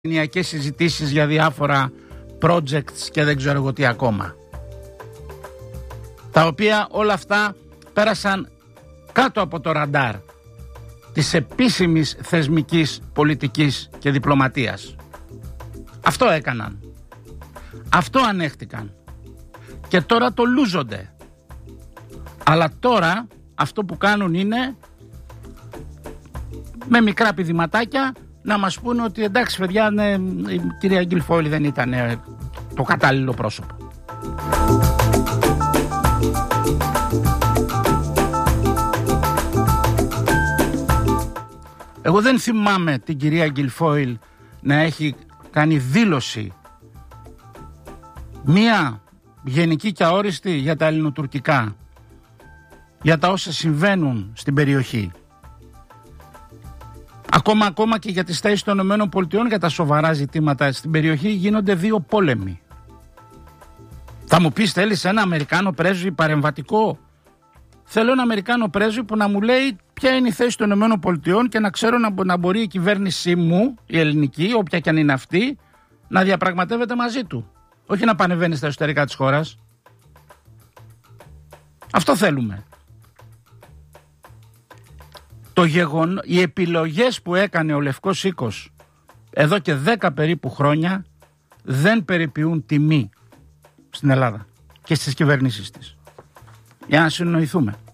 οικογενειακές συζητήσεις για διάφορα projects και δεν ξέρω εγώ τι ακόμα, τα οποία όλα αυτά πέρασαν κάτω από το ραντάρ της επίσημης θεσμικής πολιτικής και διπλωματίας. Αυτό έκαναν, αυτό ανέχτηκαν και τώρα το λούζονται. Αλλά τώρα αυτό που κάνουν είναι με μικρά πηδηματάκια να μας πούνε ότι εντάξει παιδιά, ναι, η κυρία Γκυλφόιλ δεν ήταν το κατάλληλο πρόσωπο. Εγώ δεν θυμάμαι την κυρία Γκυλφόιλ να έχει κάνει δήλωση μία γενική και αόριστη για τα ελληνοτουρκικά, για τα όσα συμβαίνουν στην περιοχή. Ακόμα και για τις θέσεις των ΗΠΑ για τα σοβαρά ζητήματα στην περιοχή γίνονται δύο πόλεμοι. Θα μου πεις θέλεις ένα Αμερικάνο πρέσβη παρεμβατικό? Θέλω ένα Αμερικάνο πρέσβη που να μου λέει ποια είναι η θέση των ΗΠΑ και να ξέρω να μπορεί η κυβέρνησή μου, η ελληνική, όποια και αν είναι αυτή, να διαπραγματεύεται μαζί του. Όχι να πανεβαίνει στα εσωτερικά της χώρας. Αυτό θέλουμε. Οι επιλογές που έκανε ο Λευκός Οίκος εδώ και 10 περίπου χρόνια δεν περιποιούν τιμή στην Ελλάδα και στις κυβερνήσεις της. Για να συνοηθούμε.